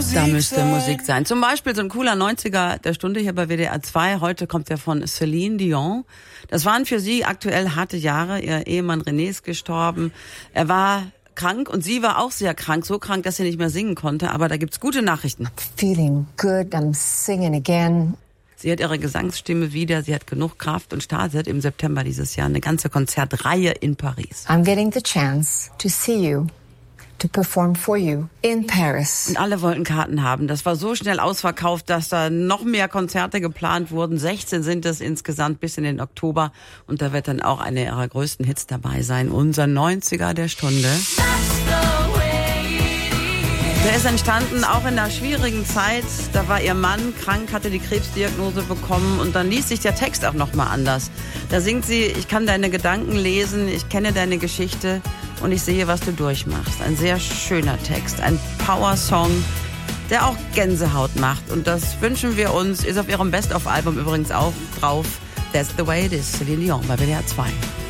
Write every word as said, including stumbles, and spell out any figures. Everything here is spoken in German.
Musik Da müsste sein. Musik sein. Zum Beispiel so ein cooler neunziger der Stunde hier bei W D R zwei. Heute kommt der von Celine Dion. Das waren für sie aktuell harte Jahre. Ihr Ehemann René ist gestorben. Er war krank und sie war auch sehr krank. So krank, dass sie nicht mehr singen konnte. Aber da gibt's gute Nachrichten. Feeling good, I'm singing again. Sie hat ihre Gesangsstimme wieder. Sie hat genug Kraft und startet im September dieses Jahr eine ganze Konzertreihe in Paris. I'm getting the chance to see you, to perform for you in Paris. Und alle wollten Karten haben. Das war so schnell ausverkauft, dass da noch mehr Konzerte geplant wurden. sechzehn sind es insgesamt bis in den Oktober. Und da wird dann auch eine ihrer größten Hits dabei sein. Unser neunziger der Stunde. Der ist entstanden auch in einer schwierigen Zeit. Da war ihr Mann krank, hatte die Krebsdiagnose bekommen und dann liest sich der Text auch nochmal anders. Da singt sie, ich kann deine Gedanken lesen, ich kenne deine Geschichte und ich sehe, was du durchmachst. Ein sehr schöner Text, ein Power-Song, der auch Gänsehaut macht. Und das wünschen wir uns, ist auf ihrem Best-of-Album übrigens auch drauf. That's the way it is, Celine Dion bei W D R zwei.